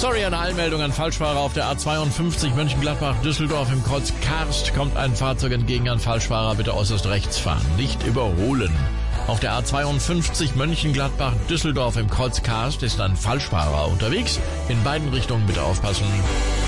Sorry, eine Eilmeldung an Falschfahrer auf der A52 Mönchengladbach-Düsseldorf. Im Kreuz Karst kommt ein Fahrzeug entgegen an Falschfahrer. Bitte äußerst rechts fahren, nicht überholen. Auf der A52 Mönchengladbach-Düsseldorf im Kreuz Karst ist ein Falschfahrer unterwegs. In beiden Richtungen bitte aufpassen.